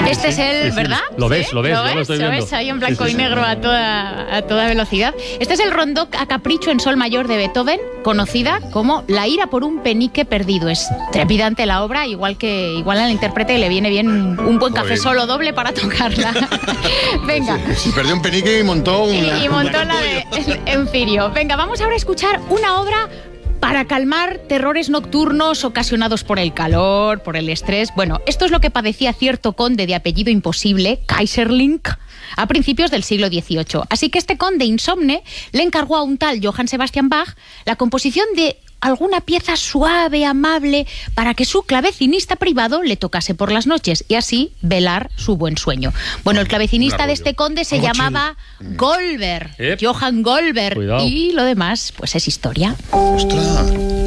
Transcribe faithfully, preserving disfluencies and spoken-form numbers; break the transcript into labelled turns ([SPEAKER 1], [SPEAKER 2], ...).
[SPEAKER 1] Este es el,
[SPEAKER 2] sí, sí.
[SPEAKER 1] ¿verdad?
[SPEAKER 2] Lo ves,
[SPEAKER 1] ¿Sí?
[SPEAKER 2] lo ves,
[SPEAKER 1] ¿Lo
[SPEAKER 2] yo
[SPEAKER 1] ves?
[SPEAKER 2] lo estoy
[SPEAKER 1] ¿Lo
[SPEAKER 2] viendo.
[SPEAKER 1] ves? Ahí en blanco
[SPEAKER 2] Sí, sí,
[SPEAKER 1] y
[SPEAKER 2] sí.
[SPEAKER 1] negro a toda, a toda velocidad. Este es el rondó a capricho en sol mayor de Beethoven, conocida como La ira por un penique perdido. Es trepidante la obra, igual que igual al intérprete le viene bien un buen café
[SPEAKER 3] Joder.
[SPEAKER 1] solo doble para tocarla. Venga.
[SPEAKER 3] Sí, perdió un penique y montó
[SPEAKER 1] Y,
[SPEAKER 3] una...
[SPEAKER 1] y montó
[SPEAKER 3] una
[SPEAKER 1] la de Enfirio. Venga, vamos ahora a escuchar una obra para calmar terrores nocturnos ocasionados por el calor, por el estrés. Bueno, esto es lo que padecía cierto conde de apellido imposible, Kaiserling, a principios del siglo dieciocho. Así que este conde insomne le encargó a un tal Johann Sebastian Bach la composición de alguna pieza suave, amable, para que su clavecinista privado le tocase por las noches y así velar su buen sueño. Bueno, el clavecinista de este conde se
[SPEAKER 3] Algo
[SPEAKER 1] llamaba Goldberg,
[SPEAKER 2] Ep.
[SPEAKER 1] Johann Goldberg,
[SPEAKER 2] Cuidado.
[SPEAKER 1] y lo demás, pues es historia.
[SPEAKER 3] ¡Ostras!